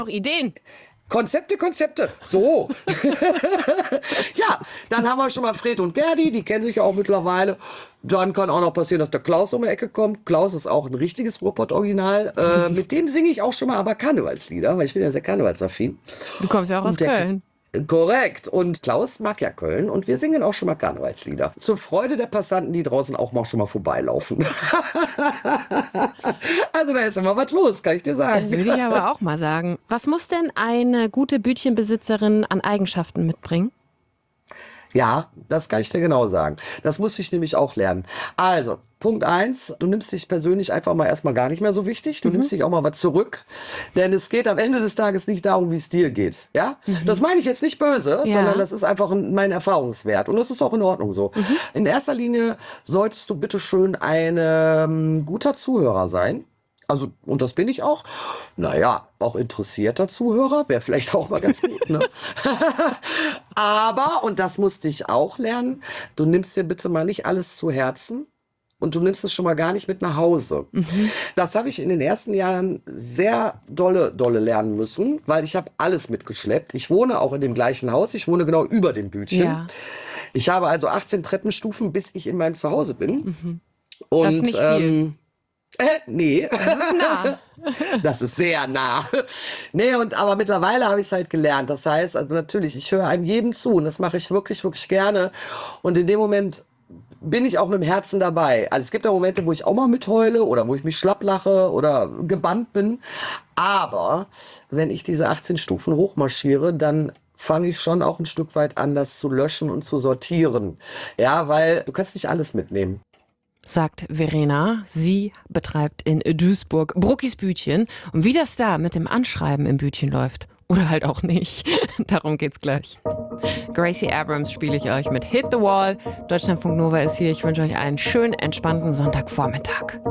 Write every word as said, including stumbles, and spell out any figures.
Noch Ideen? Konzepte, Konzepte. So. Ja, dann haben wir schon mal Fred und Gerdi, die kennen sich ja auch mittlerweile. Dann kann auch noch passieren, dass der Klaus um die Ecke kommt. Klaus ist auch ein richtiges Ruhrpott-Original. Äh, mit dem singe ich auch schon mal aber Karnevalslieder, weil ich bin ja sehr karnevalsaffin. Du kommst ja auch aus der, Köln. Korrekt. Und Klaus mag ja Köln und wir singen auch schon mal Karnevalslieder. Zur Freude der Passanten, die draußen auch mal schon mal vorbeilaufen. Also da ist immer was los, kann ich dir sagen. Das würde ich aber auch mal sagen. Was muss denn eine gute Bütchenbesitzerin an Eigenschaften mitbringen? Ja, das kann ich dir genau sagen. Das musste ich nämlich auch lernen. Also, Punkt eins, du nimmst dich persönlich einfach mal erstmal gar nicht mehr so wichtig. Du mhm. nimmst dich auch mal was zurück. Denn es geht am Ende des Tages nicht darum, wie es dir geht. Ja? Mhm. Das meine ich jetzt nicht böse, ja. sondern das ist einfach mein Erfahrungswert. Und das ist auch in Ordnung so. Mhm. In erster Linie solltest du bitte schön ein ähm, guter Zuhörer sein. Also, und das bin ich auch. Naja, auch interessierter Zuhörer wäre vielleicht auch mal ganz gut. Ne? Aber, und das musste ich auch lernen, du nimmst dir bitte mal nicht alles zu Herzen. Und du nimmst es schon mal gar nicht mit nach Hause. Mhm. Das habe ich in den ersten Jahren sehr dolle, dolle lernen müssen, weil ich habe alles mitgeschleppt. Ich wohne auch in dem gleichen Haus. Ich wohne genau über dem Bütchen. Ja. Ich habe also achtzehn Treppenstufen, bis ich in meinem Zuhause bin. Mhm. Und, das ist nicht viel. Ähm, Äh, nee. Das ist nah. Das ist sehr nah. Nee, und aber mittlerweile habe ich es halt gelernt. Das heißt, also natürlich, ich höre einem jedem zu und das mache ich wirklich, wirklich gerne. Und in dem Moment bin ich auch mit dem Herzen dabei. Also es gibt ja Momente, wo ich auch mal mitheule oder wo ich mich schlapp lache oder gebannt bin. Aber wenn ich diese achtzehn Stufen hochmarschiere, dann fange ich schon auch ein Stück weit an, das zu löschen und zu sortieren. Ja, weil du kannst nicht alles mitnehmen. Sagt Verena. Sie betreibt in Duisburg Bruckis Bütchen. Und wie das da mit dem Anschreiben im Bütchen läuft, oder halt auch nicht, darum geht's gleich. Gracie Abrams spiele ich euch mit Hit the Wall. Deutschlandfunk Nova ist hier. Ich wünsche euch einen schönen, entspannten Sonntagvormittag.